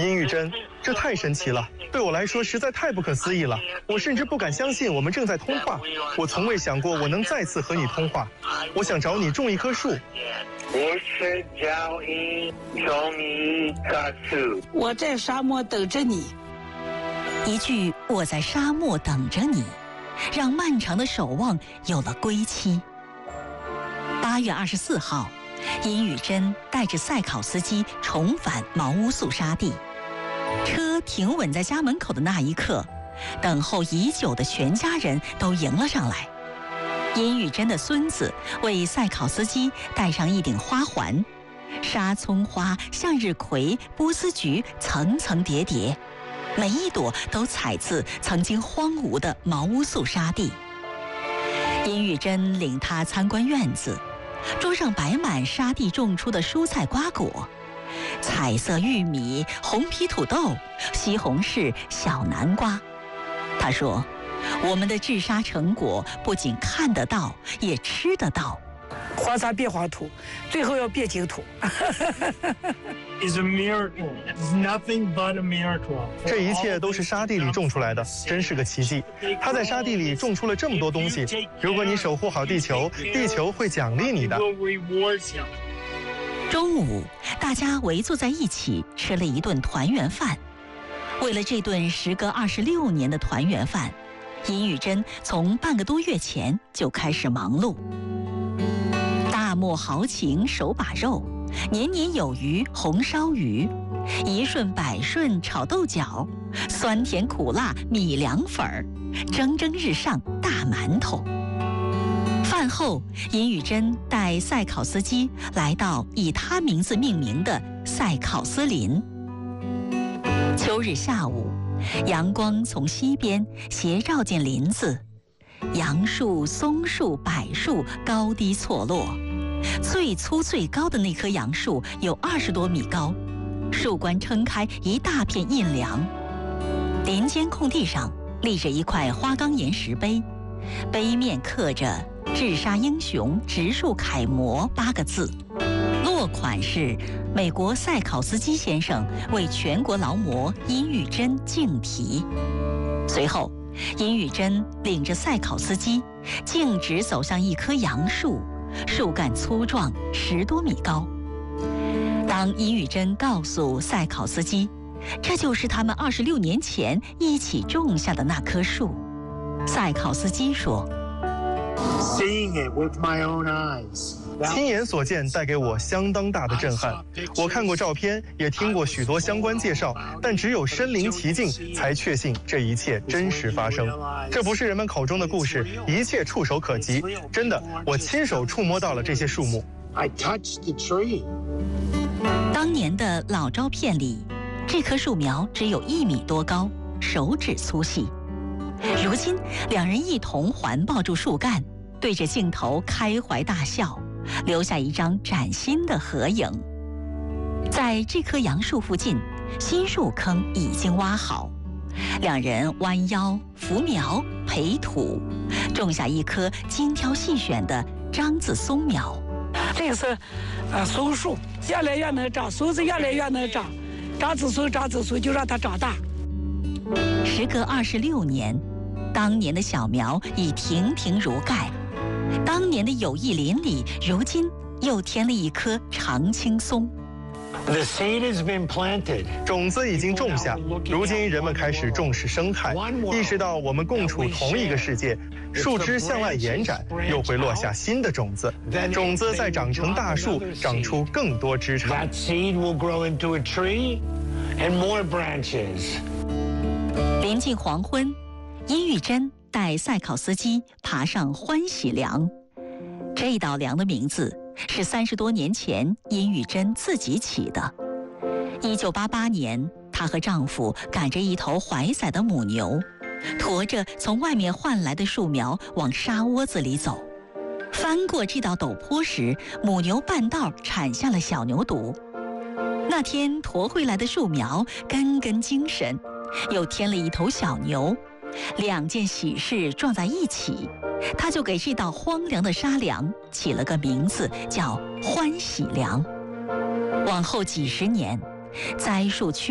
殷玉珍，这太神奇了，对我来说实在太不可思议了。我甚至不敢相信我们正在通话。我从未想过我能再次和你通话。我想找你种一棵树。 我在沙漠等着你。 一句“我在沙漠等着你”，让漫长的守望有了归期。8月24号，殷玉珍带着赛考斯基重返茅屋肃沙地。车停稳在家门口的那一刻，等候已久的全家人都迎了上来。殷玉珍的孙子为赛考斯基戴上一顶花环，沙葱花、向日葵、波斯菊层层叠叠，每一朵都采自曾经荒芜的茅屋肃沙地。殷玉珍领他参观院子，桌上摆满沙地种出的蔬菜瓜果，彩色玉米、红皮土豆、西红柿、小南瓜。他说，我们的治沙成果不仅看得到，也吃得到。 黄沙变黄土，最后要变净土。 Is a miracle. It's nothing but a miracle. 这一切都是沙地里种出来的，真是个奇迹。他在沙地里种出了这么多东西。如果你守护好地球，地球会奖励你的。 中午，大家围坐在一起吃了一顿团圆饭。为了这顿时隔26年的团圆饭，殷玉珍从半个多月前就开始忙碌。大漠豪情手把肉，年年有余红烧鱼，一顺百顺炒豆角，酸甜苦辣米凉粉儿，蒸蒸日上大馒头。饭后，殷玉珍带赛考斯基来到以他名字命名的赛考斯林。秋日下午，阳光从西边斜照进林子，杨树、松树、柏树高低错落。最粗最高的那棵杨树有20多米高，树冠撑开一大片阴凉。林间空地上立着一块花岗岩石碑，碑面刻着“治沙英雄植树楷模”8个字，落款是美国赛考斯基先生为全国劳模殷玉珍敬题。随后，殷玉珍领着赛考斯基径直走向一棵杨树，树干粗壮，10多米高。当殷玉珍告诉赛考斯基，这就是他们26年前一起种下的那棵树，赛考斯基说 ：“Seeing it with my own eyes.” 亲眼所见带给我相当大的震撼。我看过照片，也听过许多相关介绍，但只有身临其境才确信这一切真实发生。这不是人们口中的故事，一切触手可及。真的，我亲手触摸到了这些树木。 当年的老照片里，这棵树苗只有1米多高，手指粗细。如今，两人一同环抱住树干，对着镜头开怀大笑，留下一张崭新的合影。在这棵杨树附近，新树坑已经挖好，两人弯腰扶苗培土，种下一棵精挑细选的樟子松苗。 这个是松树，越来越能长，松子越来越能长，长子松就让它长大。 时隔26年，当年的小苗已亭亭如盖，当年的友谊林里，如今又添了一棵常青松。 The seed has been planted. 种子已经种下，如今人们开始重视生态，意识到我们共处同一个世界。树枝向外延展，又会落下新的种子，种子再长成大树，长出更多枝杈。 That seed will grow into a tree and more branches. 临近黄昏，殷玉珍带赛考斯基爬上欢喜梁。这道梁的名字是30多年前殷玉珍自己起的。1988年，她和丈夫赶着一头怀宰的母牛，驮着从外面换来的树苗往沙窝子里走。翻过这道陡坡时，母牛半道产下了小牛犊。那天驮回来的树苗根根精神，又添了一头小牛，2件喜事撞在一起，他就给这道荒凉的沙梁起了个名字，叫欢喜梁。往后几十年，栽树区